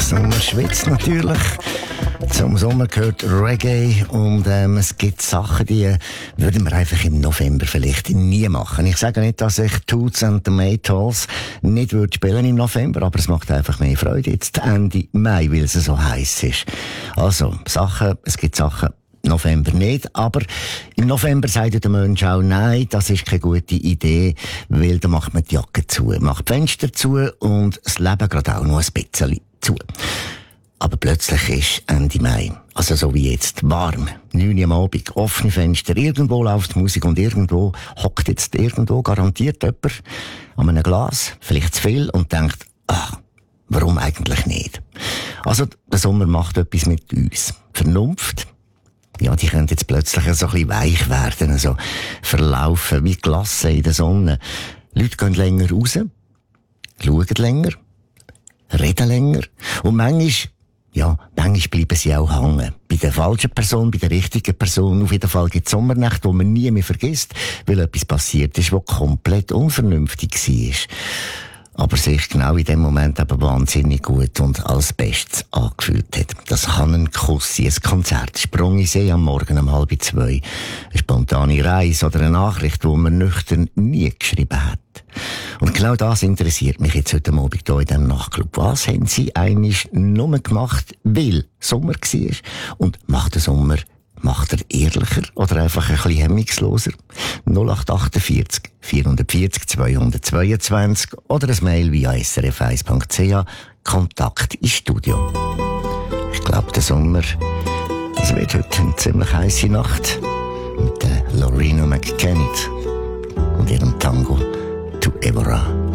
Sommer schwitzt natürlich. Zum Sommer gehört Reggae und es gibt Sachen, die würden wir einfach im November vielleicht nie machen. Ich sage nicht, dass ich Toots and the Maytals nicht würde spielen im November, aber es macht einfach mehr Freude jetzt Ende Mai, weil es so heiß ist. Also, es gibt Sachen, November nicht, aber im November sagt der Mensch auch, nein, das ist keine gute Idee, weil da macht man die Jacke zu, macht die Fenster zu und das Leben gerade auch noch ein bisschen zu. Aber plötzlich ist Ende Mai, also so wie jetzt, warm, 9 Uhr am Abend, offene Fenster, irgendwo läuft Musik und irgendwo hockt jetzt garantiert jemand an einem Glas, vielleicht zu viel, und denkt, warum eigentlich nicht? Also der Sommer macht etwas mit uns. Vernunft, ja, die können jetzt plötzlich so ein bisschen weich werden, so verlaufen wie Glasse in der Sonne. Leute gehen länger raus, schauen länger, reden länger und manchmal bleiben sie auch hängen. Bei der falschen Person, bei der richtigen Person. Auf jeden Fall gibt es Sommernächte, die man nie mehr vergisst, weil etwas passiert ist, was komplett unvernünftig war. Aber sich genau in dem Moment eben wahnsinnig gut und als Bestes angefühlt hat. Das kann ein Kuss sein, ein Konzert, Sprung in See am Morgen um 1:30, eine spontane Reise oder eine Nachricht, die man nüchtern nie geschrieben hat. Und genau das interessiert mich jetzt heute Abend hier in diesem Nachtclub. Was haben Sie eigentlich nur gemacht, weil Sommer war? Und macht der Sommer, macht er ehrlicher oder einfach ein bisschen hemmungsloser? 0848 440 222 oder ein Mail via srf1.ch, Kontakt ins Studio. Ich glaube, der Sommer, das wird heute eine ziemlich heisse Nacht mit der Lorena McKennitt und ihrem Tango To Evora.